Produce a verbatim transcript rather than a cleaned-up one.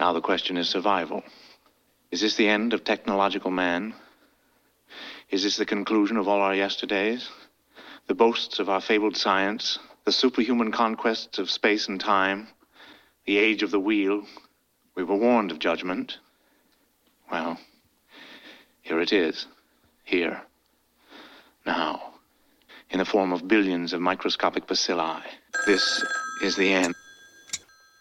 Now the question is survival. Is this the end of technological man? Is this the conclusion of all our yesterdays? The boasts of our fabled science, the superhuman conquests of space and time, the age of the wheel. We were warned of judgment. Well, here it is. Here. Now. In the form of billions of microscopic bacilli. This is the end.